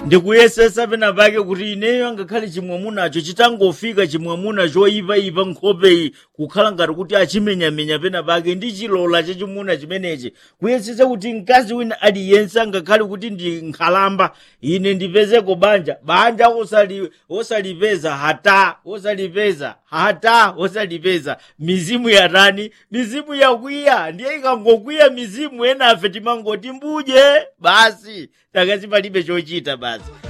ndikuyesesa pena pake kuti ineyo angakhale chimwamunacho chitangofika chimwamuna choyipa nkhope iyi kukhala ngati kuti achimenyamenya pena pake ndi chilola chachimuna chimenechi kuyesesa kuti mkazi wina aliyense angakhale kuti ndi nkhalamba ine ndipezeko banja osalipeza osalipeza mizimu yatani mizimu yakwiya ndiye ikangokwiya mizimu enafe timangoti mbuje basi takazi palibe chochita basi